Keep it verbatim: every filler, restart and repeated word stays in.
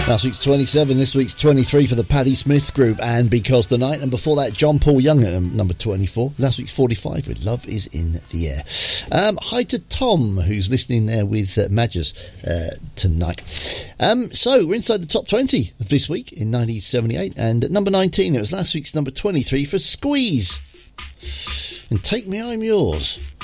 Last week's twenty-seven, this week's twenty-three for the Patti Smith Group and Because the Night. And before that, John Paul Young at number twenty-four. Last week's forty-five with Love Is in the Air. Um, hi to Tom, who's listening there with uh, Madgers uh, tonight. Um, so, we're inside the top twenty of this week in nineteen seventy-eight. And at number nineteen, it was last week's number twenty-three for Squeeze. And Take Me, I'm Yours.